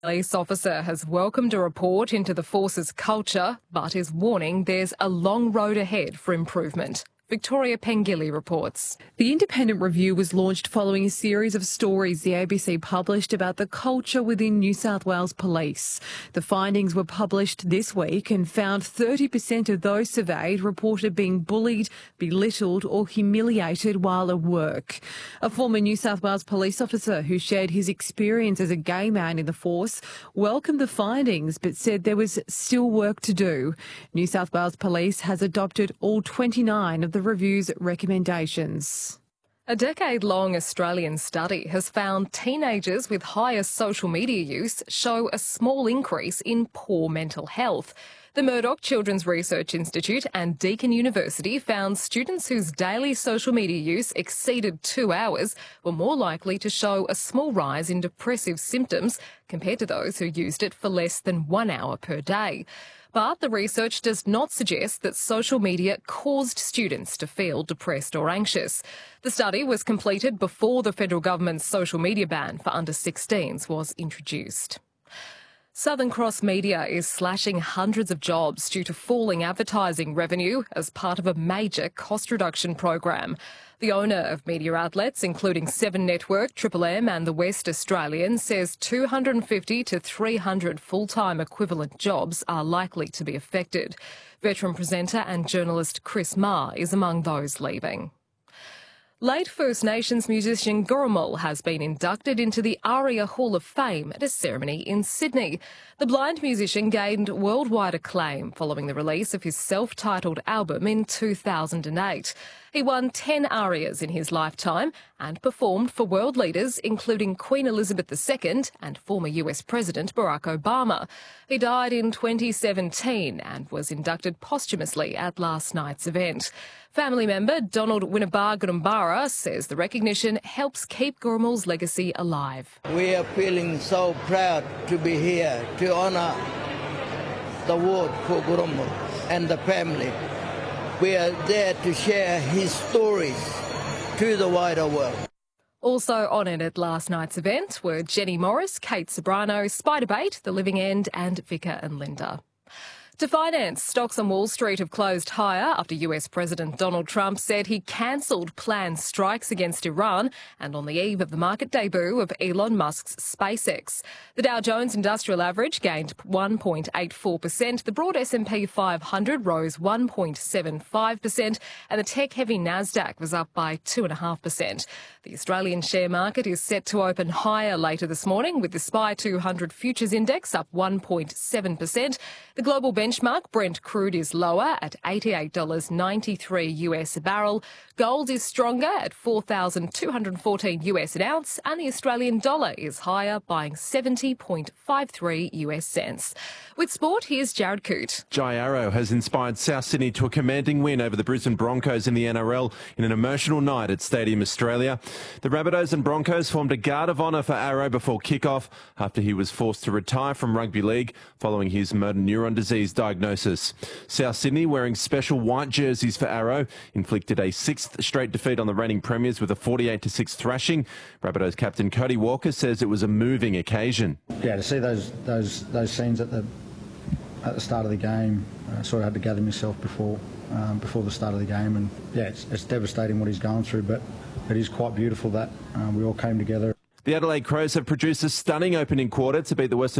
Police officer has welcomed a report into the force's culture, but is warning there's a long road ahead for improvement. Victoria Pengilly reports. The independent review was launched following a series of stories the ABC published about the culture within New South Wales Police. The findings were published this week and found 30% of those surveyed reported being bullied, belittled or humiliated while at work. A former New South Wales police officer who shared his experience as a gay man in the force welcomed the findings but said there was still work to do. New South Wales Police has adopted all 29 of the review's recommendations. A decade-long Australian study has found teenagers with higher social media use show a small increase in poor mental health. The Murdoch Children's Research Institute and Deakin University found students whose daily social media use exceeded 2 hours were more likely to show a small rise in depressive symptoms compared to those who used it for less than 1 hour per day. But the research does not suggest that social media caused students to feel depressed or anxious. The study was completed before the federal government's social media ban for under-16s was introduced. Southern Cross Media is slashing hundreds of jobs due to falling advertising revenue as part of a major cost reduction program. The owner of media outlets, including Seven Network, Triple M and The West Australian, says 250 to 300 full-time equivalent jobs are likely to be affected. Veteran presenter and journalist Chris Marr is among those leaving. Late First Nations musician Gurrumul has been inducted into the ARIA Hall of Fame at a ceremony in Sydney. The blind musician gained worldwide acclaim following the release of his self-titled album in 2008. He won 10 ARIAs in his lifetime and performed for world leaders including Queen Elizabeth II and former US President Barack Obama. He died in 2017 and was inducted posthumously at last night's event. Family member Donald Winnabar says the recognition helps keep Gurrumul's legacy alive. We are feeling so proud to be here to honour the award for Gurrumul and the family. We are there to share his stories to the wider world. Also honoured at last night's event were Jenny Morris, Kate Sobrano, Spiderbait, The Living End and Vicar and Linda. To finance, stocks on Wall Street have closed higher after US President Donald Trump said he cancelled planned strikes against Iran and on the eve of the market debut of Elon Musk's SpaceX. The Dow Jones Industrial Average gained 1.84%, the broad S&P 500 rose 1.75% and the tech-heavy Nasdaq was up by 2.5%. The Australian share market is set to open higher later this morning with the SPI 200 Futures Index up 1.7%. The global benchmark Brent crude is lower at $88.93 US a barrel. Gold is stronger at $4,214 US an ounce and the Australian dollar is higher, buying 70.53 US cents. With sport, here's Jared Coote. Jai Arrow has inspired South Sydney to a commanding win over the Brisbane Broncos in the NRL in an emotional night at Stadium Australia. The Rabbitohs and Broncos formed a guard of honour for Arrow before kick-off after he was forced to retire from rugby league following his motor neuron disease diagnosis. South Sydney, wearing special white jerseys for Arrow, inflicted a sixth straight defeat on the reigning premiers with a 48-6 thrashing. Rabbitohs captain Cody Walker says it was a moving occasion. Yeah, to see those scenes at the start of the game, I sort of had to gather myself before the start of the game, and yeah, it's devastating what he's going through, but it is quite beautiful that we all came together. The Adelaide Crows have produced a stunning opening quarter to beat the Western